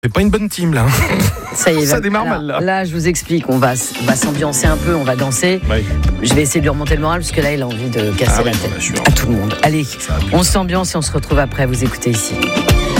C'est pas une bonne team là. Ça y est, Ça démarre mal là. Là, je vous explique, on va s'ambiancer un peu, on va danser. Oui. Je vais essayer de lui remonter le moral parce que là, il a envie de casser la tête bien sûr. à tout le monde. Allez, Ça va plus. on s'ambiance et on se retrouve après. Vous écoutez ici.